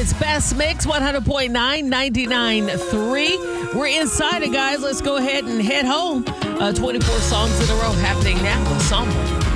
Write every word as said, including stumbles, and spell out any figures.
It's Best Mix one hundred point nine, ninety-nine point three. We're inside it, guys. Let's go ahead and head home. Uh, twenty-four songs in a row happening now. Ensemble.